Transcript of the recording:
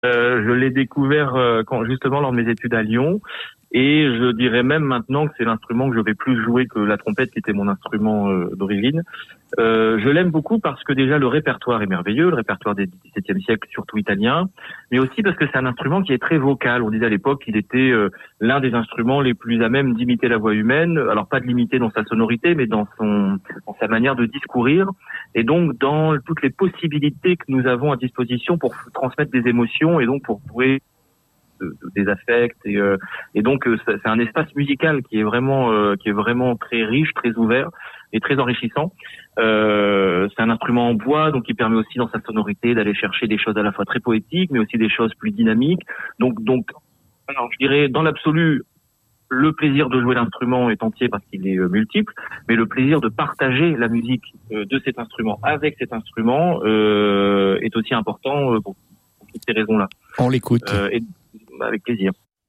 Je l'ai découvert justement lors de mes études à Lyon, et je dirais même maintenant que c'est l'instrument que je vais plus jouer que la trompette, qui était mon instrument d'origine. Je l'aime beaucoup parce que déjà le répertoire est merveilleux, le répertoire des XVIIe siècle, surtout italien, mais aussi parce que c'est un instrument qui est très vocal. On disait à l'époque qu'il était l'un des instruments les plus à même d'imiter la voix humaine. Alors pas de l'imiter dans sa sonorité, mais dans sa manière de discourir, et donc dans toutes les possibilités que nous avons à disposition pour transmettre des émotions et donc pour jouer des affects, et donc c'est un espace musical qui est vraiment très riche, très ouvert et très enrichissant. C'est un instrument en bois, donc qui permet aussi dans sa sonorité d'aller chercher des choses à la fois très poétiques, mais aussi des choses plus dynamiques. Donc alors, je dirais dans l'absolu, le plaisir de jouer l'instrument est entier parce qu'il est multiple, mais le plaisir de partager la musique de cet instrument avec cet instrument est aussi important pour toutes ces raisons-là. On l'écoute. Et avec plaisir.